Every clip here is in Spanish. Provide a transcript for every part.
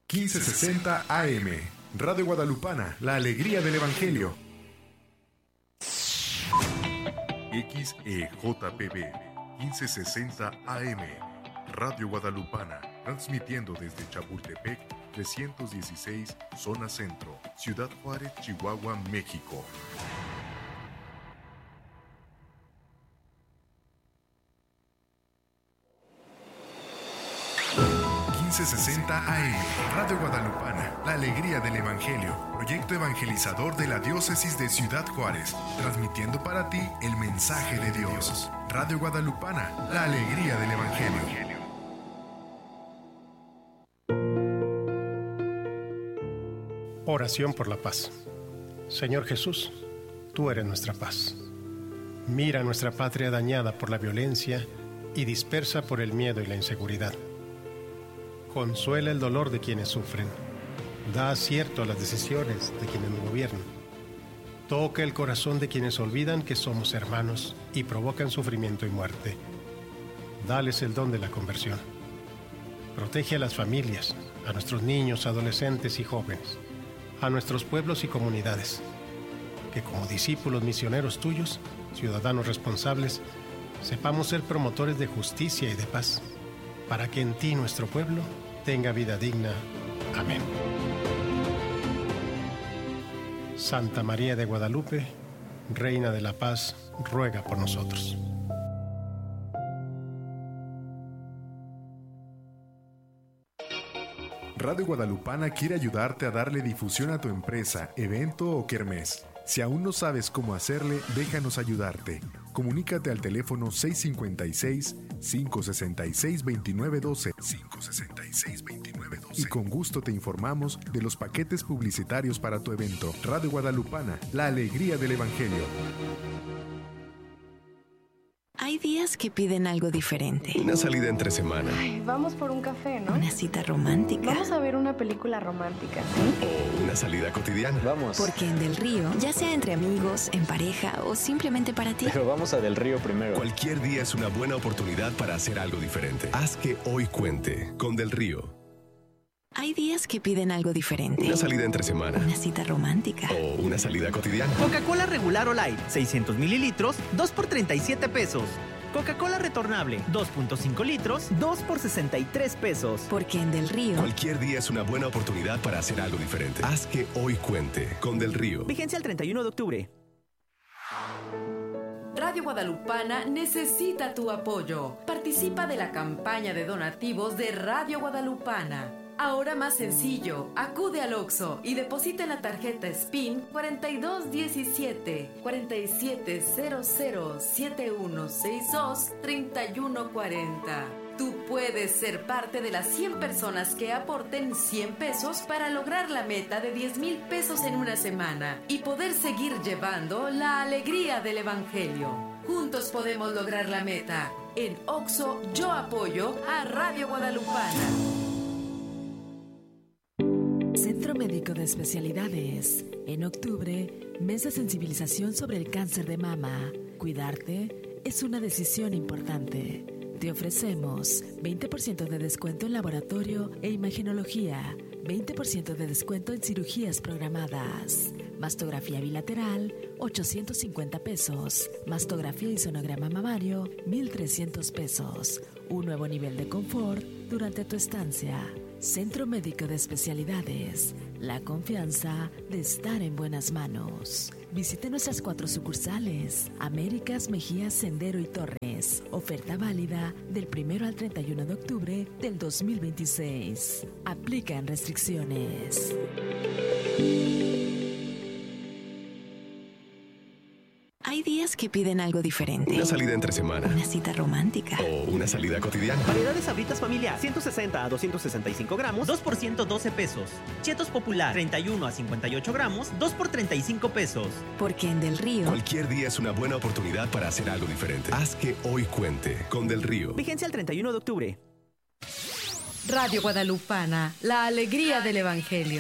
1560 AM, Radio Guadalupana, la alegría del Evangelio. XEJPB, 1560 AM, Radio Guadalupana, transmitiendo desde Chapultepec, 316, Zona Centro, Ciudad Juárez, Chihuahua, México. .60 AM, Radio Guadalupana, la alegría del Evangelio, proyecto evangelizador de la diócesis de Ciudad Juárez, transmitiendo para ti el mensaje de Dios. Radio Guadalupana, la alegría del Evangelio. Oración por la paz. Señor Jesús, tú eres nuestra paz. Mira nuestra patria dañada por la violencia y dispersa por el miedo y la inseguridad. Consuela el dolor de quienes sufren. Da acierto a las decisiones de quienes nos gobiernan. Toca el corazón de quienes olvidan que somos hermanos y provocan sufrimiento y muerte. Dales el don de la conversión. Protege a las familias, a nuestros niños, adolescentes y jóvenes, a nuestros pueblos y comunidades. Que como discípulos misioneros tuyos, ciudadanos responsables, sepamos ser promotores de justicia y de paz, para que en ti nuestro pueblo tenga vida digna. Amén. Santa María de Guadalupe, Reina de la Paz, ruega por nosotros. Radio Guadalupana quiere ayudarte a darle difusión a tu empresa, evento o kermés. Si aún no sabes cómo hacerle, déjanos ayudarte. Comunícate al teléfono 656-566-2912 y con gusto te informamos de los paquetes publicitarios para tu evento. Radio Guadalupana, la alegría del Evangelio. Hay días que piden algo diferente. Una salida entre semana. Ay, vamos por un café, ¿no? Una cita romántica. Vamos a ver una película romántica, ¿sí? O una salida cotidiana. Vamos. Porque en Del Río, ya sea entre amigos, en pareja o simplemente para ti. Pero vamos a Del Río primero. Cualquier día es una buena oportunidad para hacer algo diferente. Haz que hoy cuente con Del Río. Hay días que piden algo diferente. Una salida entre semana. Una cita romántica. O una salida cotidiana. Coca-Cola regular o light, 600 mililitros, 2 por 37 pesos. Coca-Cola retornable, 2.5 litros, 2 por 63 pesos. Porque en Del Río, cualquier día es una buena oportunidad para hacer algo diferente. Haz que hoy cuente con Del Río. Vigencia el 31 de octubre. Radio Guadalupana necesita tu apoyo. Participa de la campaña de donativos de Radio Guadalupana. Ahora más sencillo, acude al Oxxo y deposita en la tarjeta SPIN 4217 4700 7162 3140. Tú puedes ser parte de las 100 personas que aporten 100 pesos para lograr la meta de 10,000 pesos en una semana y poder seguir llevando la alegría del Evangelio. Juntos podemos lograr la meta. En Oxxo, yo apoyo a Radio Guadalupana. Centro Médico de Especialidades. En octubre, mes de sensibilización sobre el cáncer de mama. Cuidarte es una decisión importante. Te ofrecemos 20% de descuento en laboratorio e imagenología, 20% de descuento en cirugías programadas. Mastografía bilateral, 850 pesos. Mastografía y sonograma mamario, 1,300 pesos. Un nuevo nivel de confort durante tu estancia. Centro Médico de Especialidades. La confianza de estar en buenas manos. Visite nuestras 4 sucursales: Américas, Mejías, Sendero y Torres. Oferta válida del 1 al 31 de octubre del 2026. Aplican restricciones. hay días que piden algo diferente. Una salida entre semana. Una cita romántica. O una salida cotidiana. Variedades Sabritas familiar, 160 a 265 gramos, 2 por 112 pesos. Chetos Popular, 31 a 58 gramos, 2 por 35 pesos. Porque en Del Río, cualquier día es una buena oportunidad para hacer algo diferente. Haz que hoy cuente con Del Río. Vigencia el 31 de octubre. Radio Guadalupana, la alegría del Evangelio.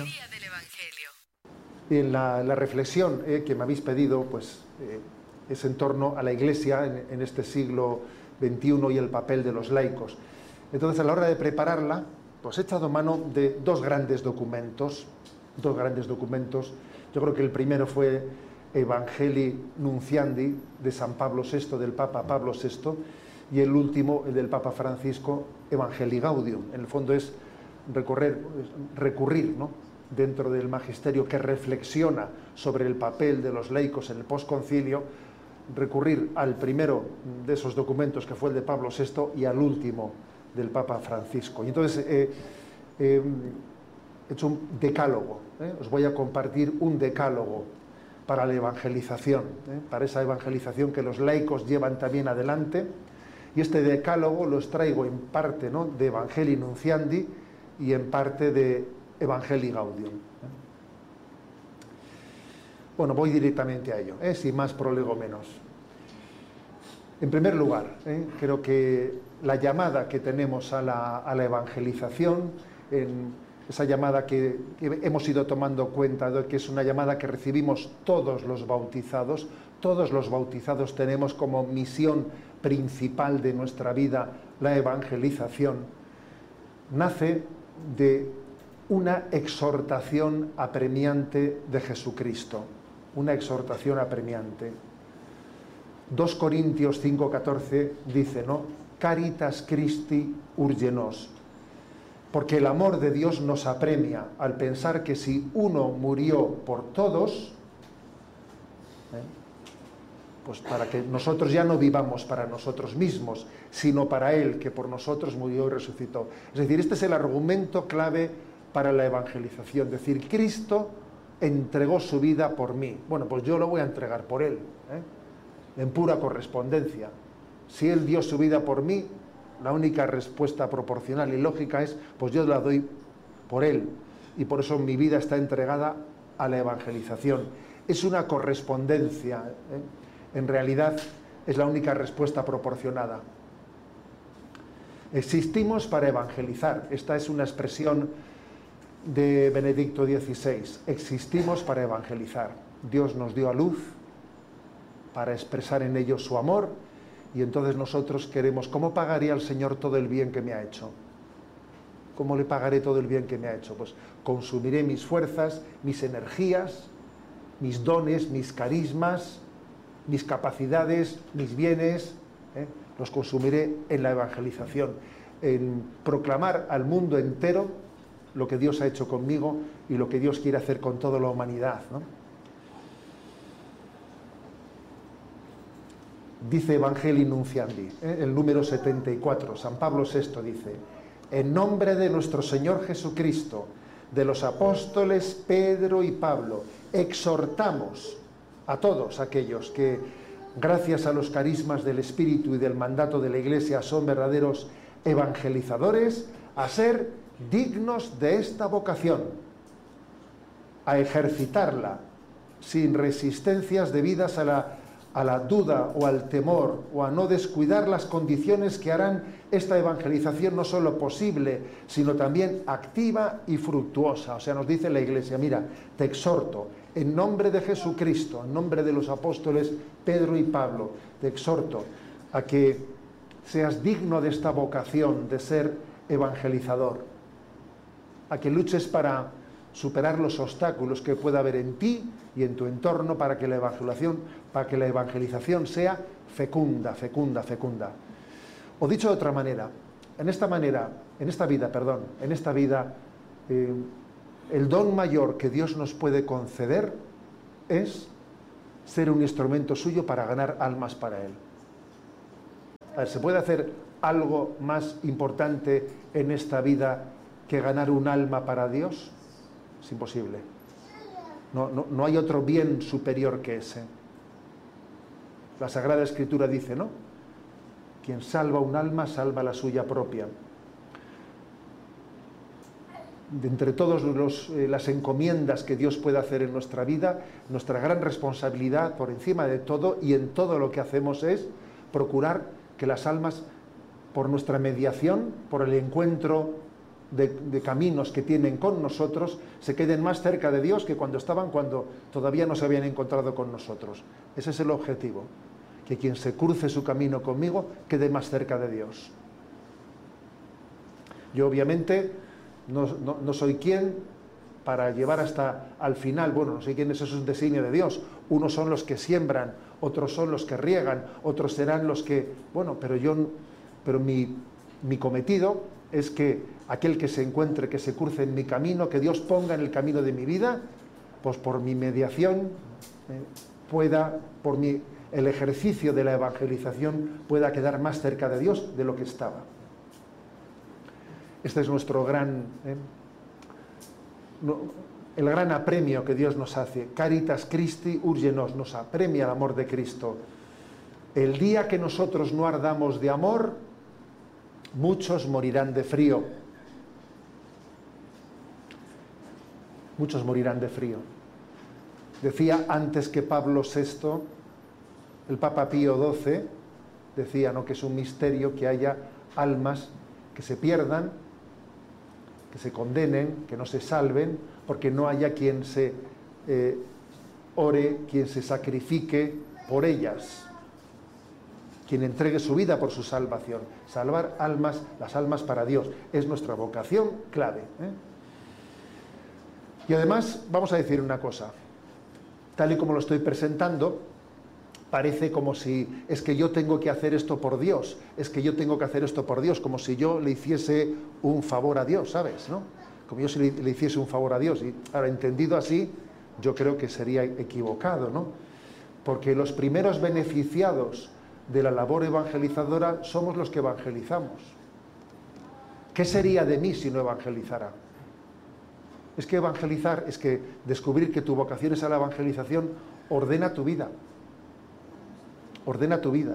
En la reflexión que me habéis pedido, pues es en torno a la Iglesia en este siglo XXI y el papel de los laicos. Entonces, a la hora de prepararla, Pues he echado mano de dos grandes documentos. Yo creo que el primero fue Evangelii Nunciandi, de San Pablo VI, del Papa Pablo VI, y el último, el del Papa Francisco, Evangelii Gaudium. En el fondo es recurrir, ¿no?, dentro del magisterio que reflexiona sobre el papel de los laicos en el posconcilio, recurrir al primero de esos documentos, que fue el de Pablo VI, y al último del Papa Francisco. Y entonces he hecho un decálogo, os voy a compartir un decálogo para la evangelización, para esa evangelización que los laicos llevan también adelante, y este decálogo lo extraigo en parte, ¿no?, de Evangelii Nunciandi y en parte de Evangelii Gaudium. Bueno, voy directamente a ello, sin más prolego menos. En primer lugar, creo que la llamada que tenemos a la evangelización, esa llamada que hemos ido tomando cuenta de que es una llamada que recibimos todos los bautizados tenemos como misión principal de nuestra vida la evangelización, nace de una exhortación apremiante de Jesucristo, una exhortación apremiante. 2 Corintios 5:14 dice, ¿no?, Caritas Christi urge nos, porque el amor de Dios nos apremia al pensar que si uno murió por todos, pues para que nosotros ya no vivamos para nosotros mismos, sino para Él, que por nosotros murió y resucitó. Es decir, este es el argumento clave para la evangelización, decir, Cristo entregó su vida por mí. Bueno, pues yo lo voy a entregar por Él, en pura correspondencia. Si Él dio su vida por mí, la única respuesta proporcional y lógica es, pues yo la doy por Él. Y por eso mi vida está entregada a la evangelización. Es una correspondencia, en realidad es la única respuesta proporcionada. Existimos para evangelizar. Esta es una expresión de Benedicto XVI. Existimos para evangelizar. Dios nos dio a luz para expresar en ello su amor, y entonces nosotros queremos, ¿cómo pagaría al Señor todo el bien que me ha hecho? ¿Cómo le pagaré todo el bien que me ha hecho? Pues consumiré mis fuerzas, mis energías, mis dones, mis carismas, mis capacidades, mis bienes, los consumiré en la evangelización, en proclamar al mundo entero lo que Dios ha hecho conmigo y lo que Dios quiere hacer con toda la humanidad, ¿no? Dice Evangelii Nunciandi, el número 74, San Pablo VI dice, en nombre de nuestro Señor Jesucristo, de los apóstoles Pedro y Pablo, exhortamos a todos aquellos que, gracias a los carismas del Espíritu y del mandato de la Iglesia, son verdaderos evangelizadores, a ser dignos de esta vocación, a ejercitarla sin resistencias debidas a la duda o al temor, o a no descuidar las condiciones que harán esta evangelización no solo posible, sino también activa y fructuosa. O sea, nos dice la Iglesia, mira, te exhorto, en nombre de Jesucristo, en nombre de los apóstoles Pedro y Pablo, te exhorto a que seas digno de esta vocación de ser evangelizador, a que luches para superar los obstáculos que pueda haber en ti y en tu entorno para que la evangelización sea fecunda, fecunda, fecunda. O dicho de otra manera, en esta vida, el don mayor que Dios nos puede conceder es ser un instrumento suyo para ganar almas para Él. A ver, ¿se puede hacer algo más importante en esta vida que ganar un alma para Dios? Es imposible. No hay otro bien superior que ese. La Sagrada Escritura dice, ¿no?, quien salva un alma, salva la suya propia. De entre todas las encomiendas que Dios puede hacer en nuestra vida, nuestra gran responsabilidad, por encima de todo y en todo lo que hacemos, es procurar que las almas, por nuestra mediación, por el encuentro de caminos que tienen con nosotros, se queden más cerca de Dios que cuando todavía no se habían encontrado con nosotros. Ese es el objetivo, que quien se cruce su camino conmigo quede más cerca de Dios. Yo obviamente No soy quien para llevar hasta al final. Bueno, no sé quién es, eso es un designio de Dios. Unos son los que siembran, otros son los que riegan, otros serán los que... Bueno, pero mi cometido es que aquel que se encuentre, que se cruce en mi camino, que Dios ponga en el camino de mi vida, pues por mi mediación pueda, el ejercicio de la evangelización pueda quedar más cerca de Dios de lo que estaba. Este es nuestro el gran apremio que Dios nos hace. Caritas Christi urge nos apremia el amor de Cristo. El día que nosotros no ardamos de amor, muchos morirán de frío. Muchos morirán de frío. Decía antes que Pablo VI, el Papa Pío XII, decía, ¿no?, que es un misterio que haya almas que se pierdan, que se condenen, que no se salven, porque no haya quien se ore, quien se sacrifique por ellas, quien entregue su vida por su salvación. Salvar almas, las almas para Dios, es nuestra vocación clave. Y además, vamos a decir una cosa, tal y como lo estoy presentando, parece como si es que yo tengo que hacer esto por Dios, es que yo tengo que hacer esto por Dios, como si yo le hiciese un favor a Dios, ¿sabes?, ¿no? Como yo le hiciese un favor a Dios. Y ahora, entendido así, yo creo que sería equivocado, ¿no? Porque los primeros beneficiados de la labor evangelizadora somos los que evangelizamos. ¿Qué sería de mí si no evangelizara? Es que evangelizar, es que descubrir que tu vocación es a la evangelización, ordena tu vida. Ordena tu vida.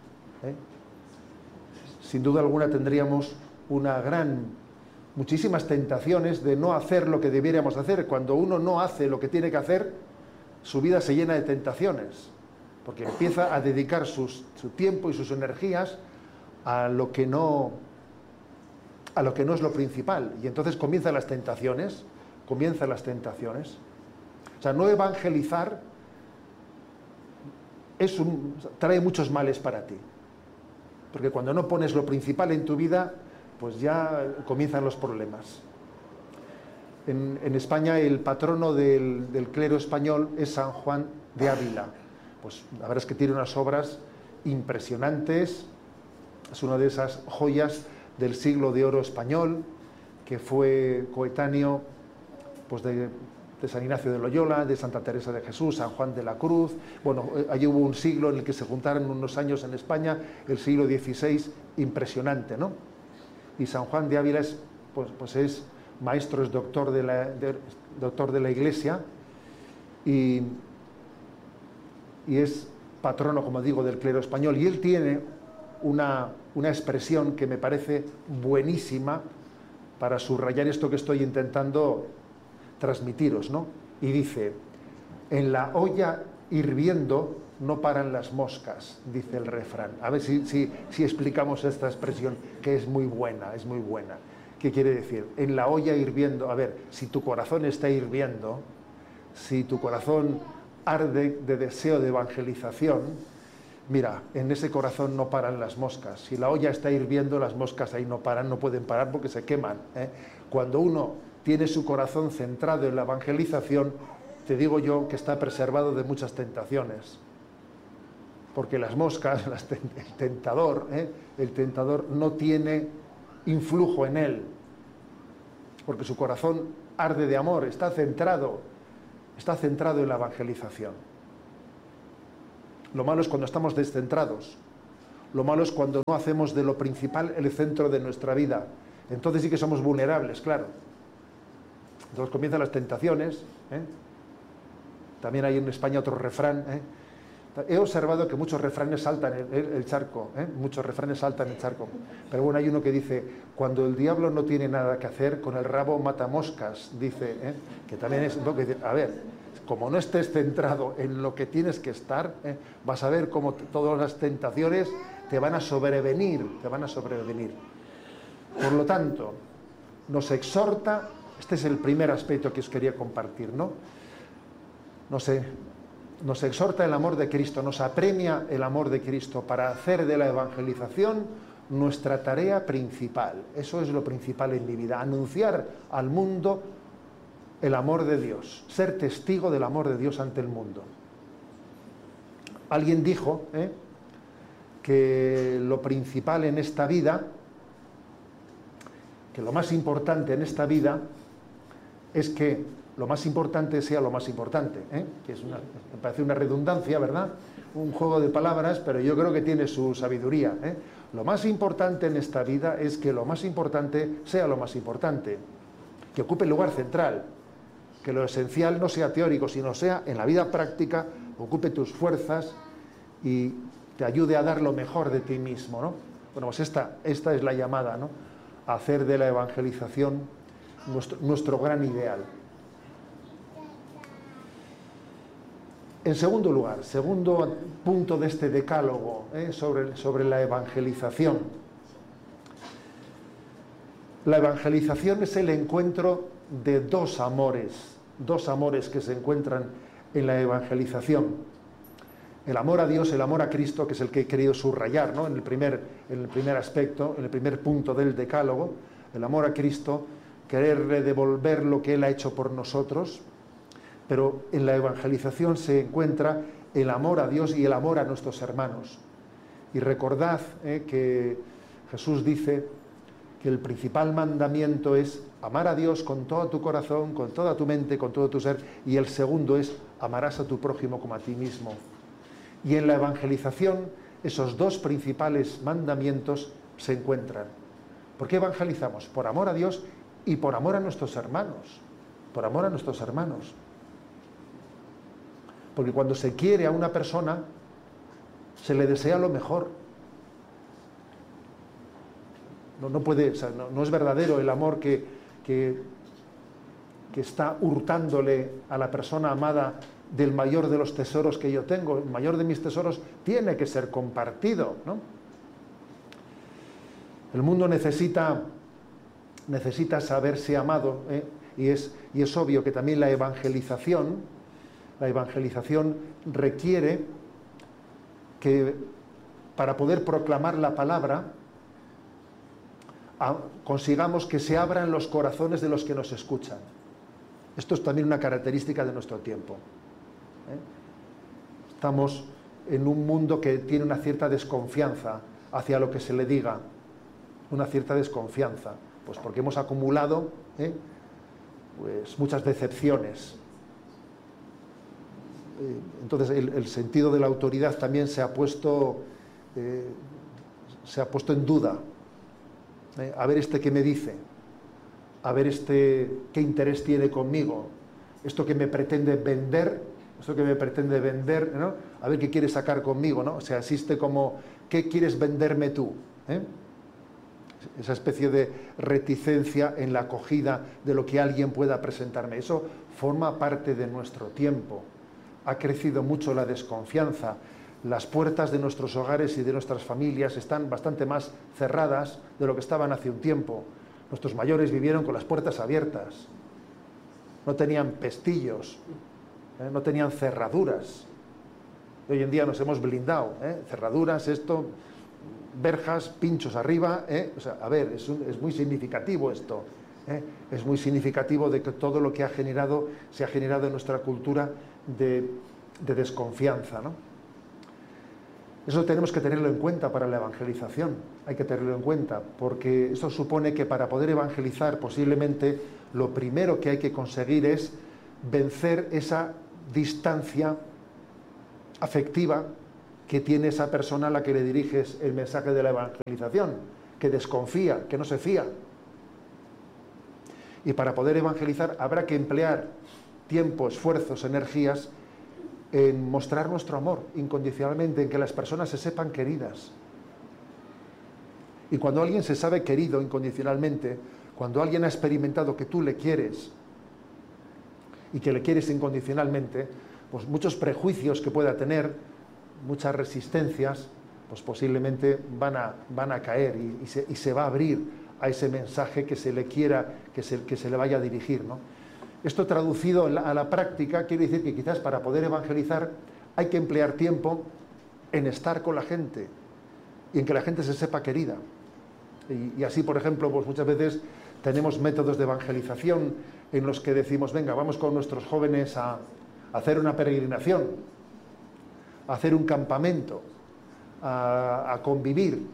Sin duda alguna tendríamos muchísimas tentaciones de no hacer lo que debiéramos hacer. Cuando uno no hace lo que tiene que hacer, su vida se llena de tentaciones, porque empieza a dedicar su tiempo y sus energías a lo que no es lo principal. Y entonces comienzan las tentaciones. O sea, no evangelizar trae muchos males para ti. Porque cuando no pones lo principal en tu vida, pues ya comienzan los problemas. En España el patrono del clero español es San Juan de Ávila. Pues la verdad es que tiene unas obras impresionantes. Es una de esas joyas del siglo de oro español, que fue coetáneo pues de San Ignacio de Loyola, de Santa Teresa de Jesús, San Juan de la Cruz. Bueno, allí hubo un siglo en el que se juntaron unos años en España, el siglo XVI, impresionante, ¿no? Y San Juan de Ávila es maestro, es doctor de la Iglesia y es patrono, como digo, del clero español. Y él tiene una expresión que me parece buenísima para subrayar esto que estoy intentando transmitiros, ¿no? Y dice: en la olla hirviendo no paran las moscas, dice el refrán. A ver si explicamos esta expresión, que es muy buena, es muy buena. ¿Qué quiere decir? En la olla hirviendo, a ver, si tu corazón está hirviendo, si tu corazón arde de deseo de evangelización, mira, en ese corazón no paran las moscas. Si la olla está hirviendo, las moscas ahí no paran, no pueden parar porque se queman, ¿eh? Cuando uno tiene su corazón centrado en la evangelización, te digo yo que está preservado de muchas tentaciones. Porque las moscas, el tentador no tiene influjo en él. Porque su corazón arde de amor, está centrado en la evangelización. Lo malo es cuando estamos descentrados. Lo malo es cuando no hacemos de lo principal el centro de nuestra vida. Entonces sí que somos vulnerables, claro. Entonces comienzan las tentaciones. También hay en España otro refrán. He observado que muchos refranes saltan el charco. Muchos refranes saltan el charco. Pero bueno, hay uno que dice: cuando el diablo no tiene nada que hacer, con el rabo mata moscas. Dice, que también es lo que dice. A ver, como no estés centrado en lo que tienes que estar, vas a ver cómo todas las tentaciones te van a sobrevenir. Por lo tanto, nos exhorta. Este es el primer aspecto que os quería compartir, ¿no? Nos exhorta el amor de Cristo, nos apremia el amor de Cristo para hacer de la evangelización nuestra tarea principal. Eso es lo principal en mi vida, anunciar al mundo el amor de Dios, ser testigo del amor de Dios ante el mundo. Alguien dijo que lo principal en esta vida, que lo más importante en esta vida es que lo más importante sea lo más importante, que me parece una redundancia, ¿verdad? Un juego de palabras, pero yo creo que tiene su sabiduría. Lo más importante en esta vida es que lo más importante sea lo más importante, que ocupe el lugar central, que lo esencial no sea teórico, sino sea en la vida práctica, ocupe tus fuerzas y te ayude a dar lo mejor de ti mismo, ¿no? Bueno, pues esta es la llamada, ¿no? A hacer de la evangelización nuestro gran ideal. En segundo lugar, segundo punto de este decálogo sobre la evangelización. La evangelización es el encuentro de dos amores que se encuentran en la evangelización. El amor a Dios, el amor a Cristo, que es el que he querido subrayar, ¿no? en el primer aspecto, en el primer punto del decálogo, el amor a Cristo, querer devolver lo que Él ha hecho por nosotros. Pero en la evangelización se encuentra el amor a Dios y el amor a nuestros hermanos. Y recordad que Jesús dice que el principal mandamiento es amar a Dios con todo tu corazón, con toda tu mente, con todo tu ser, y el segundo es amarás a tu prójimo como a ti mismo. Y en la evangelización esos dos principales mandamientos se encuentran. ¿Por qué evangelizamos? Por amor a Dios y por amor a nuestros hermanos. Por amor a nuestros hermanos. Porque cuando se quiere a una persona, se le desea lo mejor. No es verdadero el amor que está hurtándole a la persona amada del mayor de los tesoros que yo tengo. El mayor de mis tesoros tiene que ser compartido, ¿no? El mundo necesita saberse amado, y es obvio que también la evangelización requiere que para poder proclamar la palabra consigamos que se abran los corazones de los que nos escuchan. Esto es también una característica de nuestro tiempo. Estamos en un mundo que tiene una cierta desconfianza hacia lo que se le diga, una cierta desconfianza, pues porque hemos acumulado pues muchas decepciones. Entonces el sentido de la autoridad también se ha puesto en duda. A ver qué me dice, a ver qué interés tiene conmigo, esto que me pretende vender, ¿no? A ver qué quiere sacar conmigo, ¿no? O sea, existe como, ¿qué quieres venderme tú? Esa especie de reticencia en la acogida de lo que alguien pueda presentarme. Eso forma parte de nuestro tiempo. Ha crecido mucho la desconfianza. Las puertas de nuestros hogares y de nuestras familias están bastante más cerradas de lo que estaban hace un tiempo. Nuestros mayores vivieron con las puertas abiertas. No tenían pestillos, no tenían cerraduras. Hoy en día nos hemos blindado, cerraduras, verjas, pinchos arriba, O sea, a ver, es muy significativo esto. Es muy significativo de que todo lo que se ha generado en nuestra cultura de desconfianza, ¿no? Eso tenemos que tenerlo en cuenta para la evangelización, hay que tenerlo en cuenta, porque eso supone que para poder evangelizar posiblemente lo primero que hay que conseguir es vencer esa distancia afectiva que tiene esa persona a la que le diriges el mensaje de la evangelización, que desconfía, que no se fía. Y para poder evangelizar habrá que emplear tiempo, esfuerzos, energías en mostrar nuestro amor incondicionalmente, en que las personas se sepan queridas. Y cuando alguien se sabe querido incondicionalmente, cuando alguien ha experimentado que tú le quieres y que le quieres incondicionalmente, pues muchos prejuicios que pueda tener, muchas resistencias, pues posiblemente van a caer y se va a abrir a ese mensaje que se le quiera, que se le vaya a dirigir, ¿no? Esto traducido a la práctica quiere decir que quizás para poder evangelizar hay que emplear tiempo en estar con la gente y en que la gente se sepa querida. Y así, por ejemplo, pues muchas veces tenemos métodos de evangelización en los que decimos, venga, vamos con nuestros jóvenes a hacer una peregrinación, a hacer un campamento, a convivir,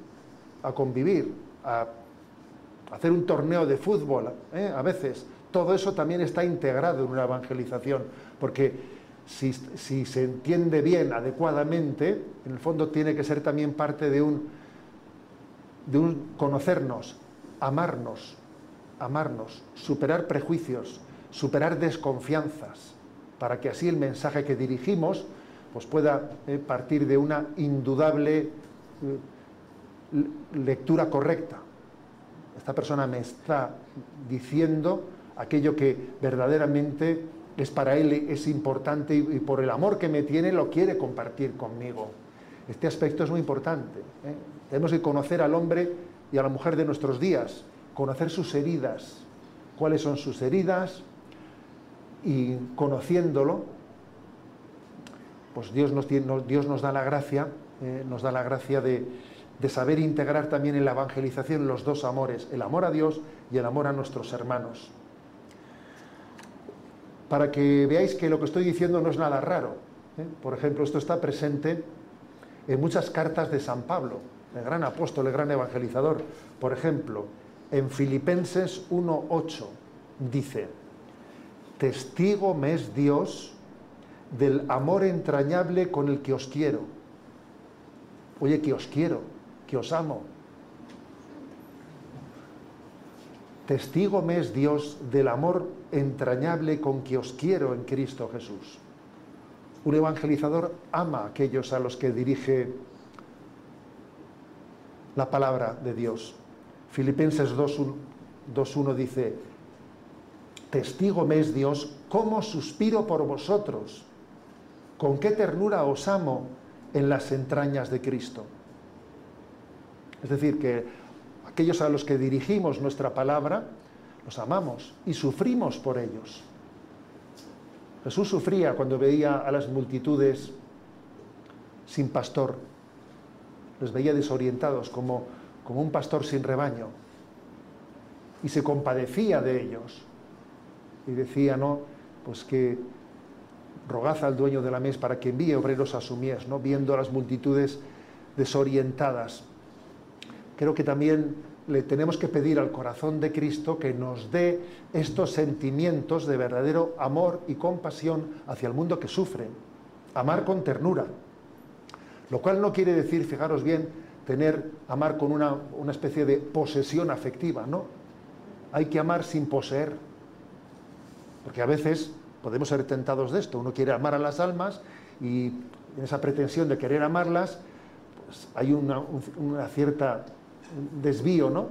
a hacer un torneo de fútbol, a veces. Todo eso también está integrado en una evangelización, porque si se entiende bien, adecuadamente, en el fondo tiene que ser también parte de un conocernos, amarnos, superar prejuicios, superar desconfianzas, para que así el mensaje que dirigimos pues pueda partir de una indudable lectura correcta. Esta persona me está diciendo aquello que verdaderamente es para él, es importante, y por el amor que me tiene lo quiere compartir conmigo. Este aspecto es muy importante. Tenemos que conocer al hombre y a la mujer de nuestros días, conocer sus heridas, cuáles son sus heridas, y conociéndolo, pues Dios nos da la gracia, de saber integrar también en la evangelización los dos amores, el amor a Dios y el amor a nuestros hermanos. Para que veáis que lo que estoy diciendo no es nada raro. Por ejemplo, esto está presente en muchas cartas de San Pablo, el gran apóstol, el gran evangelizador. Por ejemplo, en Filipenses 1:8 dice: testigo me es Dios del amor entrañable con el que os quiero. Oye, que os quiero, que os amo. Testigo me es Dios del amor entrañable con que os quiero en Cristo Jesús. Un evangelizador ama a aquellos a los que dirige la palabra de Dios. Filipenses 2:1 dice: testigo me es Dios cómo suspiro por vosotros, con qué ternura os amo en las entrañas de Cristo. Es decir, que aquellos a los que dirigimos nuestra palabra, los amamos y sufrimos por ellos. Jesús sufría cuando veía a las multitudes sin pastor. Les veía desorientados como un pastor sin rebaño. Y se compadecía de ellos. Y decía, ¿no?, pues que rogad al dueño de la mies para que envíe obreros a su mies, ¿no?, viendo a las multitudes desorientadas. Creo que también le tenemos que pedir al corazón de Cristo que nos dé estos sentimientos de verdadero amor y compasión hacia el mundo que sufre. Amar con ternura. Lo cual no quiere decir, fijaros bien, amar con una especie de posesión afectiva, ¿no? Hay que amar sin poseer. Porque a veces podemos ser tentados de esto. Uno quiere amar a las almas y en esa pretensión de querer amarlas, pues hay una cierta desvío, ¿no?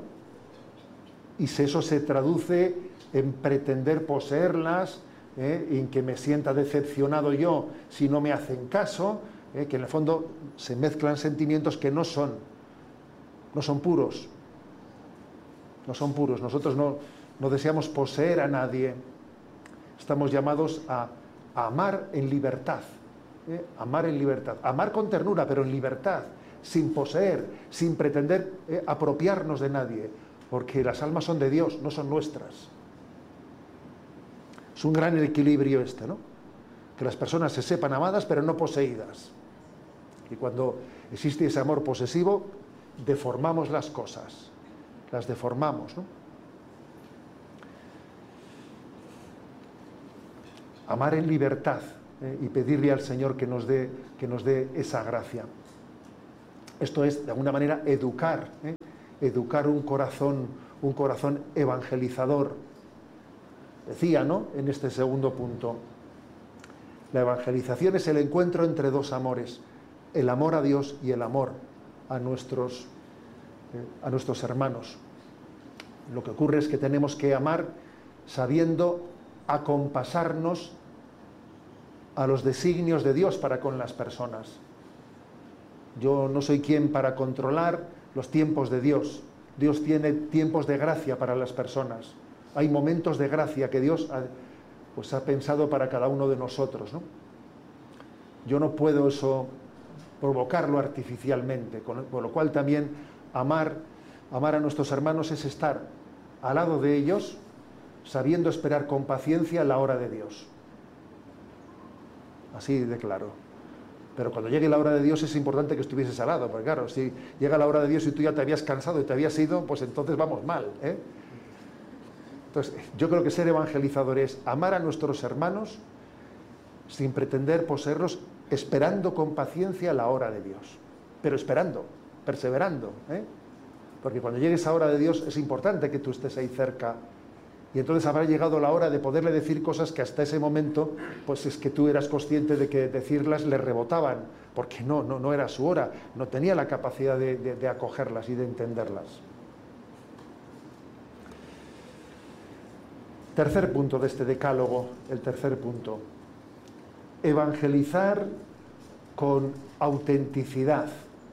Y eso se traduce en pretender poseerlas, en que me sienta decepcionado yo si no me hacen caso, que en el fondo se mezclan sentimientos que no son puros. No son puros. Nosotros no deseamos poseer a nadie. Estamos llamados a amar en libertad. Amar en libertad. Amar con ternura, pero en libertad. Sin poseer, sin pretender apropiarnos de nadie, porque las almas son de Dios, no son nuestras. Es un gran equilibrio ¿no? Que las personas se sepan amadas, pero no poseídas. Y cuando existe ese amor posesivo, deformamos las cosas, las deformamos, ¿no? Amar en libertad y pedirle al Señor que nos dé esa gracia. Esto es, de alguna manera, educar un corazón evangelizador. Decía, ¿no?, en este segundo punto, la evangelización es el encuentro entre dos amores, el amor a Dios y el amor a nuestros hermanos. Lo que ocurre es que tenemos que amar sabiendo acompasarnos a los designios de Dios para con las personas. Yo no soy quien para controlar los tiempos de Dios. Dios tiene tiempos de gracia para las personas. Hay momentos de gracia que Dios ha pensado para cada uno de nosotros, ¿no? Yo no puedo eso provocarlo artificialmente, con lo cual también amar Amar a nuestros hermanos es estar al lado de ellos, sabiendo esperar con paciencia la hora de Dios. Así de claro. Pero cuando llegue la hora de Dios es importante que estuvieses al lado, porque claro, si llega la hora de Dios y tú ya te habías cansado y te habías ido, pues entonces vamos mal, ¿eh? Entonces, yo creo que ser evangelizador es amar a nuestros hermanos sin pretender poseerlos, esperando con paciencia la hora de Dios. Pero esperando, perseverando, ¿eh? Porque cuando llegue esa hora de Dios es importante que tú estés ahí cerca. Y entonces habrá llegado la hora de poderle decir cosas que hasta ese momento, pues es que tú eras consciente de que decirlas le rebotaban, porque no era su hora, no tenía la capacidad de acogerlas y de entenderlas. Tercer punto de este decálogo, el tercer punto. Evangelizar con autenticidad.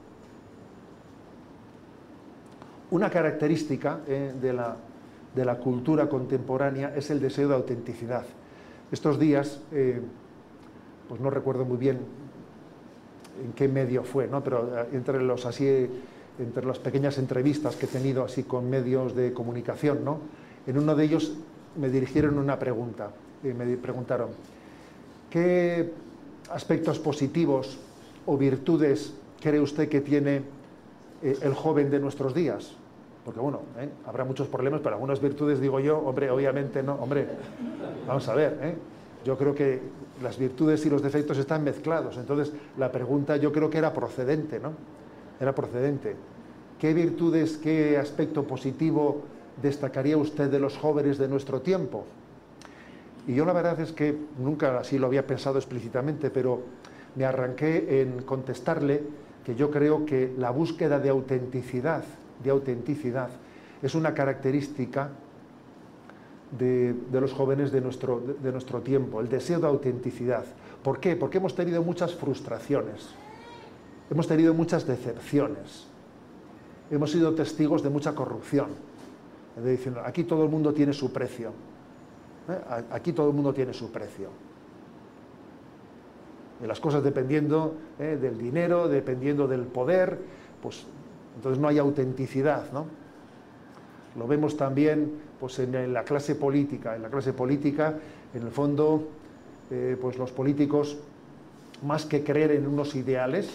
Una característica de la cultura contemporánea es el deseo de autenticidad. Estos días, pues no recuerdo muy bien en qué medio fue, ¿no? Pero entre las pequeñas entrevistas que he tenido así con medios de comunicación, ¿no? En uno de ellos me dirigieron una pregunta, me preguntaron, ¿qué aspectos positivos o virtudes cree usted que tiene el joven de nuestros días? Porque bueno, habrá muchos problemas, pero algunas virtudes, digo yo, hombre, obviamente no, hombre, vamos a ver, yo creo que las virtudes y los defectos están mezclados, entonces la pregunta yo creo que era procedente, ¿no? Era procedente. ¿Qué virtudes, qué aspecto positivo destacaría usted de los jóvenes de nuestro tiempo? Y yo la verdad es que nunca así lo había pensado explícitamente, pero me arranqué en contestarle que yo creo que la búsqueda de autenticidad es una característica de los jóvenes de nuestro tiempo, el deseo de autenticidad. ¿Por qué? Porque hemos tenido muchas frustraciones, hemos tenido muchas decepciones, hemos sido testigos de mucha corrupción. Diciendo, aquí todo el mundo tiene su precio, aquí todo el mundo tiene su precio. De las cosas dependiendo del dinero, dependiendo del poder, pues entonces no hay autenticidad, ¿no? Lo vemos también pues, en la clase política. En la clase política, en el fondo, pues los políticos, más que creer en unos ideales,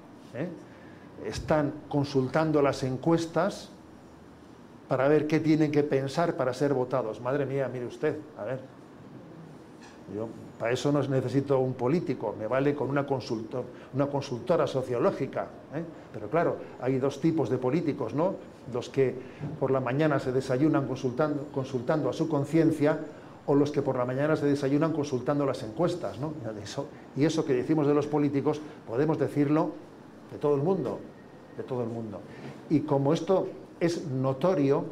están consultando las encuestas para ver qué tienen que pensar para ser votados. Madre mía, mire usted, a ver, yo para eso no necesito un político, me vale con una consultora sociológica, Pero claro, hay dos tipos de políticos, ¿no? Los que por la mañana se desayunan consultando a su conciencia, o los que por la mañana se desayunan consultando las encuestas, ¿no? Y eso que decimos de los políticos podemos decirlo de todo el mundo, de todo el mundo. Y como esto es notorio,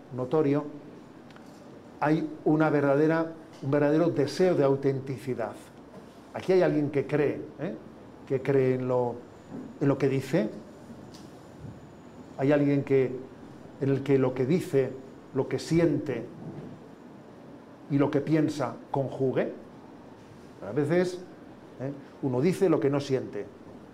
hay un verdadero deseo de autenticidad. Aquí hay alguien que cree en lo que dice. Hay alguien en el que lo que dice, lo que siente y lo que piensa conjugue. A veces uno dice lo que no siente,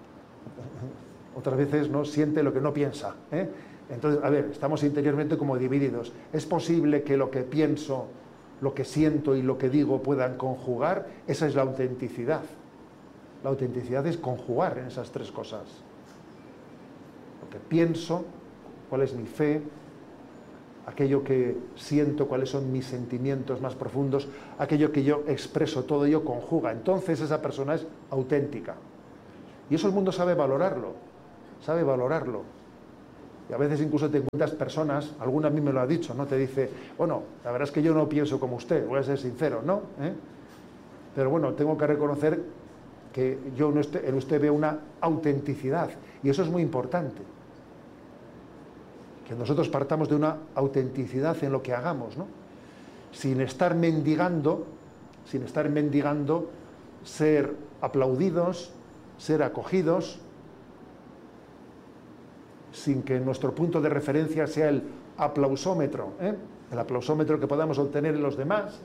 otras veces no siente lo que no piensa, Entonces, a ver, estamos interiormente como divididos. ¿Es posible que lo que pienso, lo que siento y lo que digo puedan conjugar? Esa es la autenticidad. La autenticidad es conjugar en esas tres cosas. Lo que pienso, cuál es mi fe, aquello que siento, cuáles son mis sentimientos más profundos, aquello que yo expreso, todo ello conjuga. Entonces esa persona es auténtica. Y eso el mundo sabe valorarlo. Y a veces incluso te encuentras personas, alguna a mí me lo ha dicho, ¿no? Te dice, bueno, la verdad es que yo no pienso como usted, voy a ser sincero, ¿no? Pero bueno, tengo que reconocer que yo en usted veo una autenticidad, y eso es muy importante. Que nosotros partamos de una autenticidad en lo que hagamos, ¿no? Sin estar mendigando ser aplaudidos, ser acogidos, sin que nuestro punto de referencia sea el aplausómetro, el aplausómetro que podamos obtener en los demás.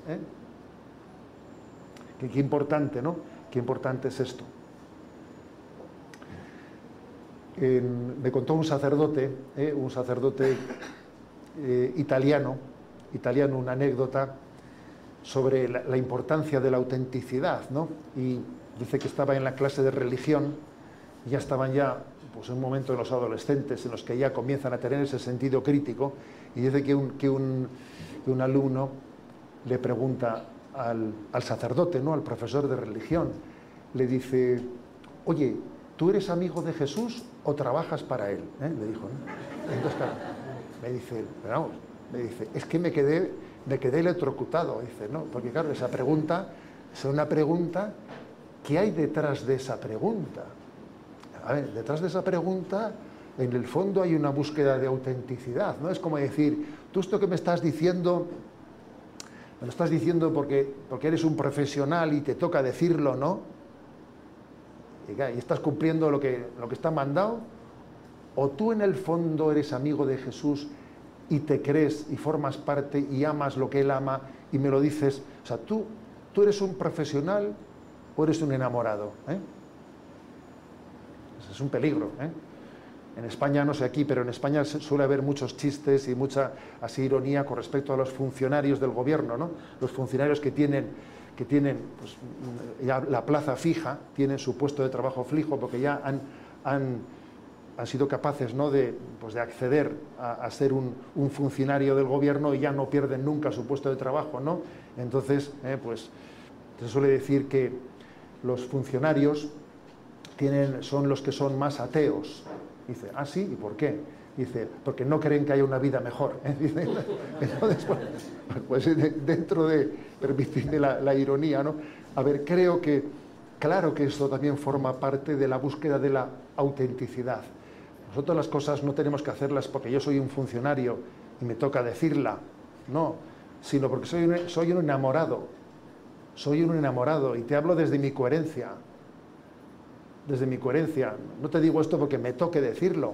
Qué importante, ¿no? Qué importante es esto. Me contó un sacerdote italiano, una anécdota sobre la importancia de la autenticidad, ¿no? Y dice que estaba en la clase de religión, y ya estaban pues en un momento de los adolescentes en los que ya comienzan a tener ese sentido crítico, y dice que un alumno le pregunta al sacerdote, ¿no?, al profesor de religión, le dice: oye, ¿tú eres amigo de Jesús o trabajas para él? Le dijo, ¿no? Entonces, claro, me dice, es que me quedé electrocutado, dice, ¿no? Porque claro, esa pregunta es una pregunta. ¿Qué hay detrás de esa pregunta? A ver, detrás de esa pregunta, en el fondo hay una búsqueda de autenticidad, ¿no? Es como decir, tú esto que me estás diciendo, me lo estás diciendo porque eres un profesional y te toca decirlo, ¿no? Y estás cumpliendo lo que está mandado, o tú en el fondo eres amigo de Jesús y te crees y formas parte y amas lo que Él ama y me lo dices. O sea, tú eres un profesional o eres un enamorado, ¿eh? Es un peligro, ¿eh? En España, no sé aquí, pero en España suele haber muchos chistes y mucha así ironía con respecto a los funcionarios del gobierno, ¿no? Los funcionarios que tienen pues, ya la plaza fija, tienen su puesto de trabajo fijo porque ya han sido capaces, ¿no?, de acceder a ser un funcionario del gobierno y ya no pierden nunca su puesto de trabajo, ¿no? Entonces, pues se suele decir que los funcionarios son los que son más ateos. Dice, ¿ah, sí? ¿Y por qué? Dice, porque no creen que haya una vida mejor, ¿eh? Dice, entonces, pues dentro de, permitidme la ironía, ¿no? A ver, claro que esto también forma parte de la búsqueda de la autenticidad. Nosotros las cosas no tenemos que hacerlas porque yo soy un funcionario y me toca decirla, no, sino porque soy un enamorado. Soy un enamorado y te hablo desde mi coherencia. Desde mi coherencia. No te digo esto porque me toque decirlo,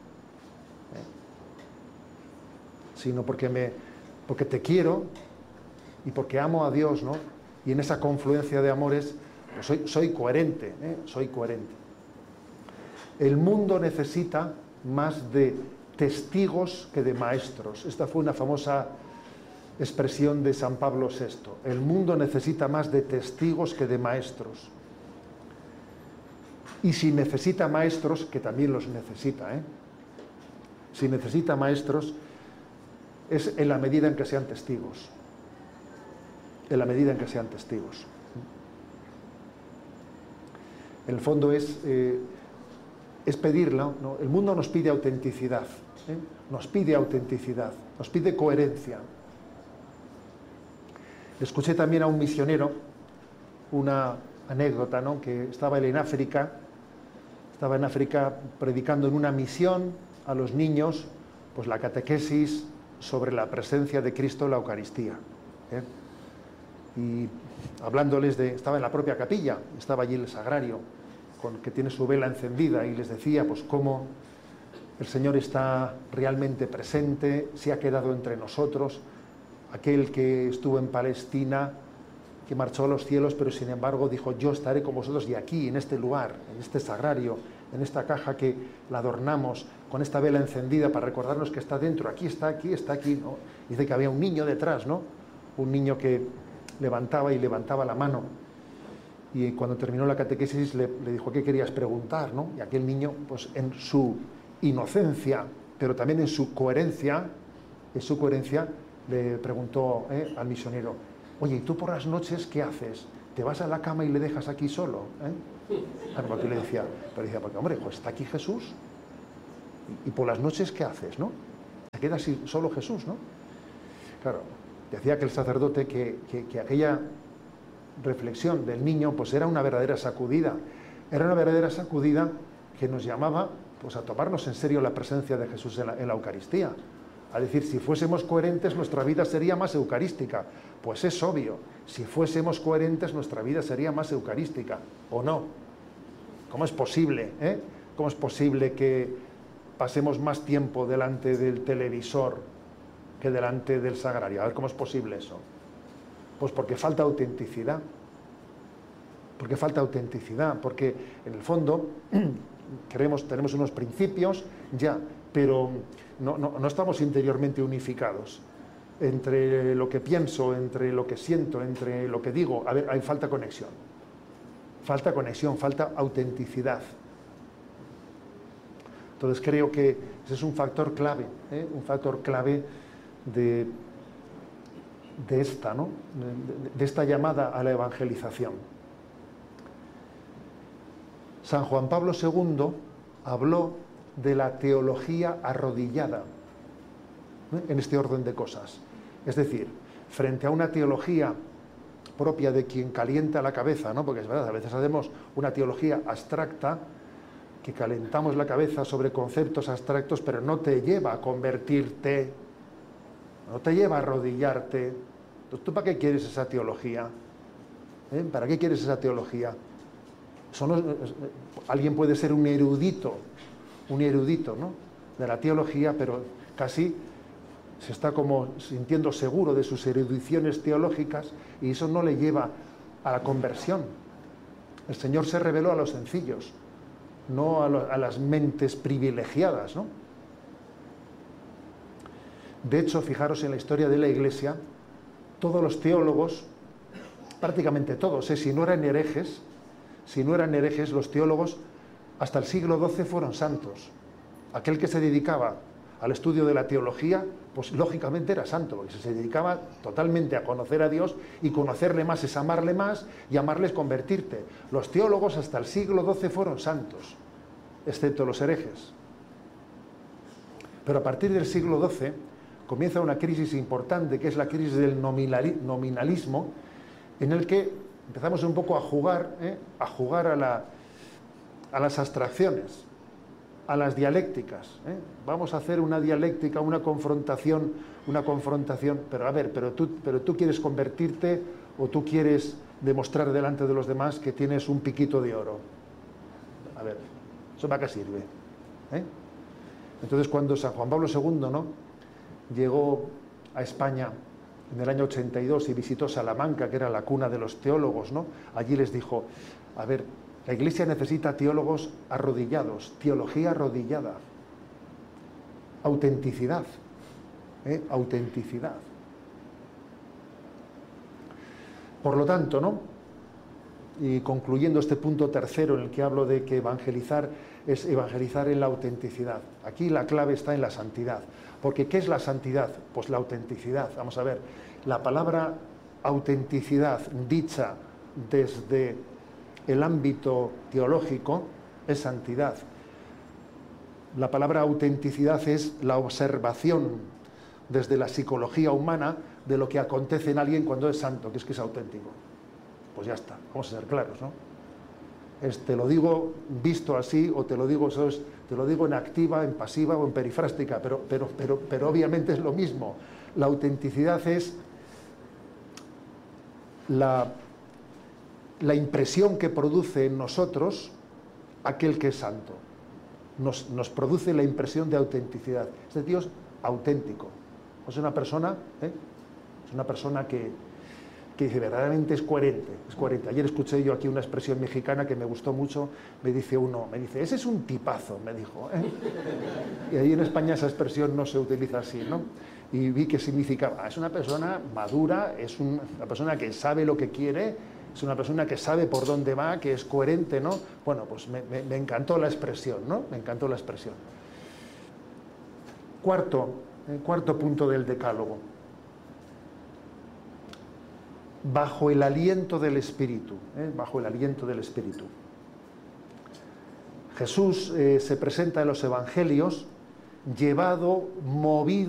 sino porque te quiero y porque amo a Dios, ¿no? Y en esa confluencia de amores pues soy coherente, soy coherente. El mundo necesita más de testigos que de maestros. Esta fue una famosa expresión de San Pablo VI. El mundo necesita más de testigos que de maestros. Y si necesita maestros, que también los necesita, si necesita maestros, es en la medida en que sean testigos. En la medida en que sean testigos. En el fondo es pedirla, ¿no? El mundo nos pide autenticidad, nos pide autenticidad, nos pide coherencia. Escuché también a un misionero una anécdota, ¿no?, que estaba él en África predicando en una misión a los niños, pues la catequesis sobre la presencia de Cristo en la Eucaristía, y hablándoles estaba en la propia capilla, estaba allí el sagrario, que tiene su vela encendida, y les decía pues cómo el Señor está realmente presente, se ha quedado entre nosotros, aquel que estuvo en Palestina, que marchó a los cielos, pero sin embargo dijo, yo estaré con vosotros, y aquí, en este lugar, en este sagrario, en esta caja que la adornamos con esta vela encendida para recordarnos que está dentro, aquí está, ¿no? Dice que había un niño detrás, ¿no? Un niño que levantaba la mano, y cuando terminó la catequesis le dijo, ¿qué querías preguntar, no? Y aquel niño, pues en su inocencia, pero también en su coherencia, le preguntó al misionero, oye, ¿y tú por las noches qué haces? ¿Te vas a la cama y le dejas aquí solo? Porque le decía, porque hombre, pues está aquí Jesús, y por las noches ¿qué haces, no? Se queda así solo Jesús, ¿no? Claro, decía que el sacerdote que aquella reflexión del niño pues era una verdadera sacudida que nos llamaba pues a tomarnos en serio la presencia de Jesús en la Eucaristía. A decir, si fuésemos coherentes, nuestra vida sería más eucarística. Pues es obvio, si fuésemos coherentes, nuestra vida sería más eucarística, ¿o no? ¿Cómo es posible, ¿Cómo es posible que pasemos más tiempo delante del televisor que delante del sagrario? A ver, ¿cómo es posible eso? Pues porque falta autenticidad. Porque en el fondo tenemos unos principios, ya, pero no estamos interiormente unificados. Entre lo que pienso, entre lo que siento, entre lo que digo, a ver, hay falta conexión. Falta conexión, falta autenticidad. Entonces creo que ese es un factor clave de esta, ¿no? de esta llamada a la evangelización. San Juan Pablo II habló de la teología arrodillada, en este orden de cosas. Es decir, frente a una teología propia de quien calienta la cabeza, ¿no? Porque es verdad, a veces hacemos una teología abstracta, que calentamos la cabeza sobre conceptos abstractos, pero no te lleva a convertirte, no te lleva a arrodillarte. Entonces, ¿tú para qué quieres esa teología? ¿Para qué quieres esa teología? Alguien puede ser un erudito, ¿no? de la teología, pero casi se está como sintiendo seguro de sus erudiciones teológicas y eso no le lleva a la conversión. El Señor se reveló a los sencillos, no a las mentes privilegiadas, ¿no? De hecho, fijaros en la historia de la Iglesia, todos los teólogos, prácticamente todos, si no eran herejes, los teólogos hasta el siglo XII fueron santos. Aquel que se dedicaba al estudio de la teología, pues lógicamente era santo, porque se dedicaba totalmente a conocer a Dios, y conocerle más es amarle más, y amarle es convertirte. Los teólogos hasta el siglo XII fueron santos, excepto los herejes. Pero a partir del siglo XII comienza una crisis importante, que es la crisis del nominalismo, en el que empezamos un poco a jugar a las abstracciones, a las dialécticas. Vamos a hacer una dialéctica, una confrontación, pero a ver, pero tú quieres convertirte o tú quieres demostrar delante de los demás que tienes un piquito de oro. A ver, ¿eso para qué sirve? Entonces, cuando San Juan Pablo II, ¿no?, llegó a España en el año 82 y visitó Salamanca, que era la cuna de los teólogos, ¿no?, allí les dijo, a ver, la Iglesia necesita teólogos arrodillados, teología arrodillada, autenticidad, autenticidad. Por lo tanto, ¿no?, y concluyendo este punto tercero en el que hablo de que evangelizar es evangelizar en la autenticidad. Aquí la clave está en la santidad. Porque ¿qué es la santidad? Pues la autenticidad. Vamos a ver, la palabra autenticidad dicha desde el ámbito teológico es santidad. La palabra autenticidad es la observación desde la psicología humana de lo que acontece en alguien cuando es santo, que es auténtico. Pues ya está, vamos a ser claros, ¿no? Te lo digo visto así, o te lo digo en activa, en pasiva o en perifrástica, pero obviamente es lo mismo. La autenticidad es la impresión que produce en nosotros aquel que es santo. Nos produce la impresión de autenticidad. Este tío es auténtico. Es una persona que verdaderamente es coherente. Ayer escuché yo aquí una expresión mexicana que me gustó mucho. Me dice, ese es un tipazo, me dijo. Y ahí en España esa expresión no se utiliza así, ¿no? Y vi que significaba, es una persona madura, es una persona que sabe lo que quiere, es una persona que sabe por dónde va, que es coherente, ¿no? Bueno, pues me encantó la expresión, ¿no? Me encantó la expresión. Cuarto punto del decálogo. Bajo el aliento del Espíritu, bajo el aliento del Espíritu. Jesús se presenta en los Evangelios movido